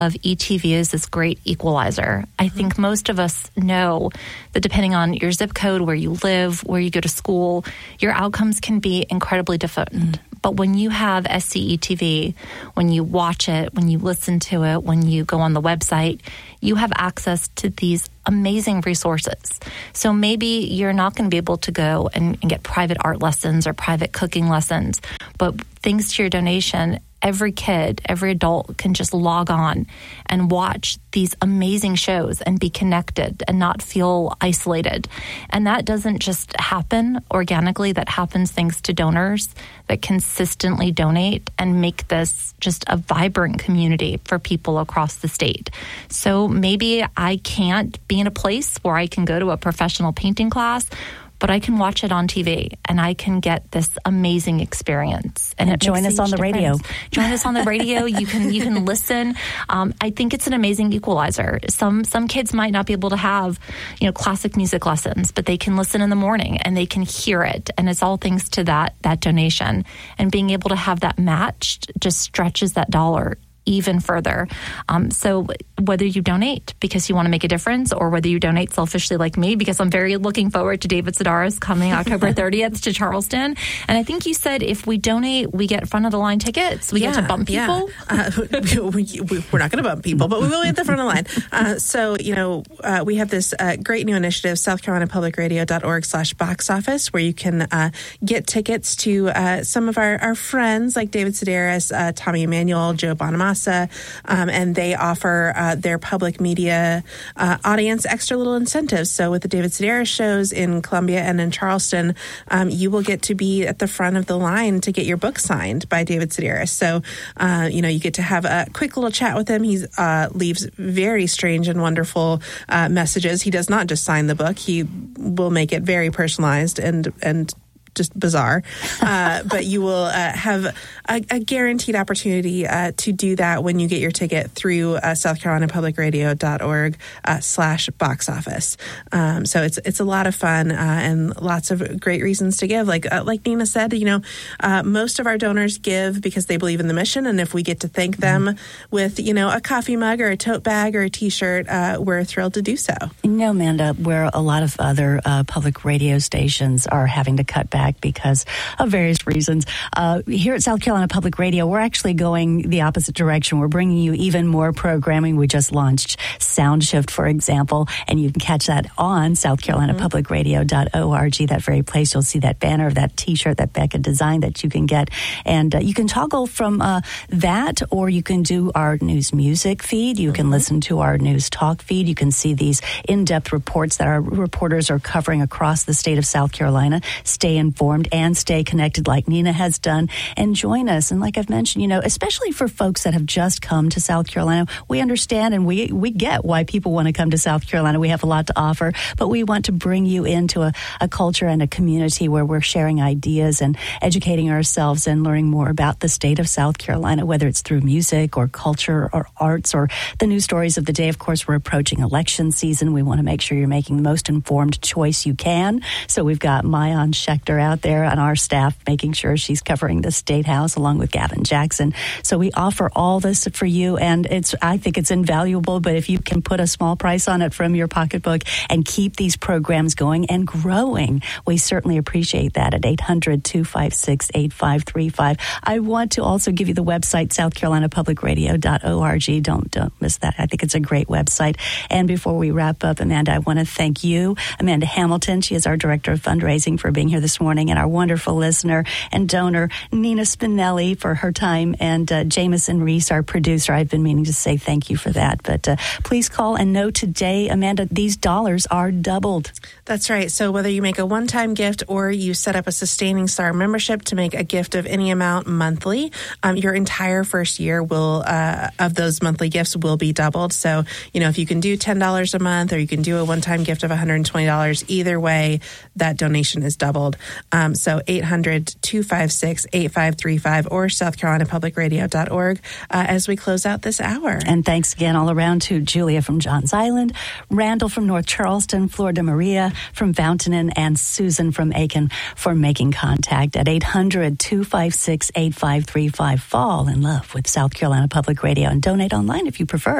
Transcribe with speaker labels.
Speaker 1: of ETV is this great equalizer. I think most of us know that depending on your zip code, where you live, where you go to school, your outcomes can be incredibly different. But when you have SCETV, when you watch it, when you listen to it, when you go on the website, you have access to these amazing resources. So maybe you're not going to be able to go and get private art lessons or private cooking lessons, but thanks to your donation, every kid, every adult can just log on and watch these amazing shows and be connected and not feel isolated. And that doesn't just happen organically. That happens thanks to donors that consistently donate and make this just a vibrant community for people across the state. So maybe I can't be in a place where I can go to a professional painting class, but I can watch it on TV and I can get this amazing experience. And
Speaker 2: join us on the radio.
Speaker 1: Join us on the radio. You can listen. I think it's an amazing equalizer. Some kids might not be able to have, classic music lessons, but they can listen in the morning and they can hear it. And it's all thanks to that donation. And being able to have that matched just stretches that dollar even further. So whether you donate because you want to make a difference or whether you donate selfishly like me, because I'm very looking forward to David Sedaris coming October 30th to Charleston. And I think you said if we donate, we get front of the line tickets. We get to bump people.
Speaker 3: We're not going to bump people, but we will be at the front of the line. We have this great new initiative, southcarolinapublicradio.org/box office, where you can get tickets to some of our friends like David Sedaris, Tommy Emmanuel, Joe Bonamassa, and they offer their public media audience extra little incentives. So with the David Sedaris shows in Columbia and in Charleston, you will get to be at the front of the line to get your book signed by David Sedaris. So, you get to have a quick little chat with him. He leaves very strange and wonderful messages. He does not just sign the book. He will make it very personalized and just bizarre. But you will have a guaranteed opportunity to do that when you get your ticket through southcarolinapublicradio.org/box office. So it's a lot of fun and lots of great reasons to give. Like Nina said, most of our donors give because they believe in the mission. And if we get to thank them with, a coffee mug or a tote bag or a T-shirt, we're thrilled to do so.
Speaker 2: Amanda, where a lot of other public radio stations are having to cut back because of various reasons. Here at South Carolina Public Radio, we're actually going the opposite direction. We're bringing you even more programming. We just launched Sound Shift, for example, and you can catch that on southcarolinapublicradio.org. That very place, you'll see that banner of that T-shirt that Becca designed that you can get. And you can toggle from that, or you can do our news music feed. You can listen to our news talk feed. You can see these in-depth reports that our reporters are covering across the state of South Carolina. Stay informed and stay connected like Nina has done, and join us. And like I've mentioned, especially for folks that have just come to South Carolina, we understand and we get why people want to come to South Carolina. We have a lot to offer, but we want to bring you into a culture and a community where we're sharing ideas and educating ourselves and learning more about the state of South Carolina, whether it's through music or culture or arts or the news stories of the day. Of course, we're approaching election season. We want to make sure you're making the most informed choice you can. So we've got Maayan Schechter out there on our staff, making sure she's covering the State House along with Gavin Jackson. So we offer all this for you, and I think it's invaluable, but if you can put a small price on it from your pocketbook and keep these programs going and growing, we certainly appreciate that at 800-256-8535. I want to also give you the website, southcarolinapublicradio.org. Don't miss that. I think it's a great website. And before we wrap up, Amanda, I want to thank you, Amanda Hamilton. She is our Director of Fundraising, for being here this morning, and our wonderful listener and donor, Nina Spinelli, for her time, and Jameson Reese, our producer. I've been meaning to say thank you for that, but please call and know today, Amanda, these dollars are doubled.
Speaker 3: That's right. So whether you make a one-time gift or you set up a Sustaining Star membership to make a gift of any amount monthly, your entire first year will of those monthly gifts will be doubled. So, if you can do $10 a month or you can do a one-time gift of $120, either way, that donation is doubled. So 800-256-8535 or southcarolinapublicradio.org as we close out this hour.
Speaker 2: And thanks again all around to Julia from Johns Island, Randall from North Charleston, Florida Maria from Fountain, and Susan from Aiken for making contact at 800-256-8535. Fall in love with South Carolina Public Radio and donate online if you prefer.